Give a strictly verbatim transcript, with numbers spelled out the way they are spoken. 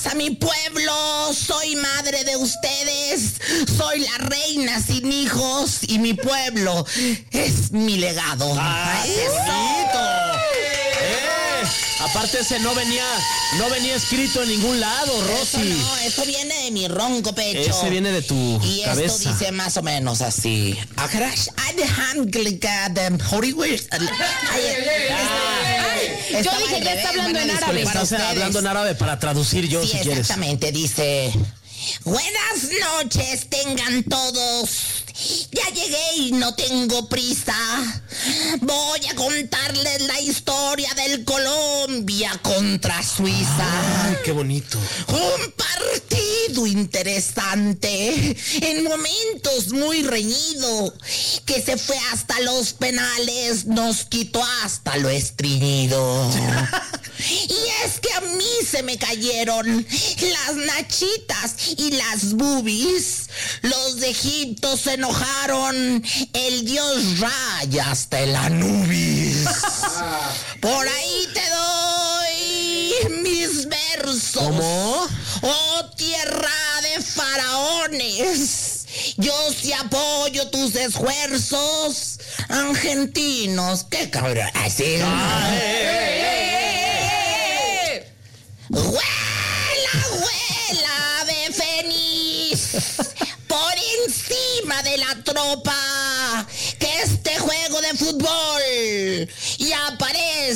Bienvenidos a mi pueblo, soy madre de ustedes, soy la reina sin hijos y mi pueblo es mi legado. ¡Ah, qué bonito! ¡Eh! Aparte ese no venía, no venía escrito en ningún lado, Rosy. Eso no, eso viene de mi ronco pecho. Ese viene de tu y cabeza. Y esto dice más o menos así. Yo dije, ya está hablando en árabe. Para, o sea, hablando en árabe para traducir yo, sí, si quieres. Exactamente, dice... Buenas noches tengan todos. Ya llegué y no tengo prisa. Voy a contarles la historia del Colombia contra Suiza. Ay, qué bonito. Un partido interesante, en momentos muy reñido, que se fue hasta los penales, nos quitó hasta lo estreñido. Y es que a mí se me cayeron las nachitas y las boobies. Los de Egipto se enojaron. El dios Ra hasta el Anubis. Por ahí te doy mis versos. ¿Cómo? Oh, tierra de faraones. Yo sí apoyo tus esfuerzos argentinos. ¡Qué cabrón! Así. ¡Huela, huela de feliz! Por encima de la tropa, que este juego de fútbol y aparece